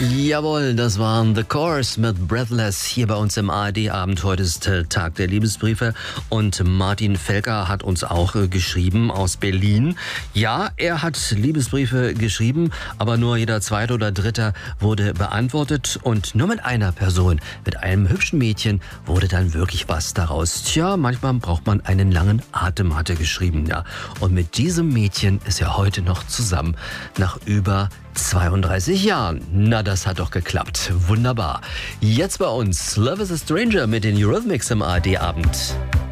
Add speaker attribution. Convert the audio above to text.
Speaker 1: Jawohl, das waren The Course mit Breathless hier bei uns im ARD-Abend. Heute ist Tag der Liebesbriefe und Martin Felker hat uns auch geschrieben aus Berlin. Ja, er hat Liebesbriefe geschrieben, aber nur jeder zweite oder dritte wurde beantwortet und nur mit einer Person, mit einem hübschen Mädchen, wurde dann wirklich was daraus. Tja, manchmal braucht man einen langen Atem, hat er geschrieben, ja. Und mit diesem Mädchen ist er heute noch zusammen, nach über 32 Jahren. Na, das hat doch geklappt. Wunderbar. Jetzt bei uns Love is a Stranger mit den Eurythmics im ARD-Abend.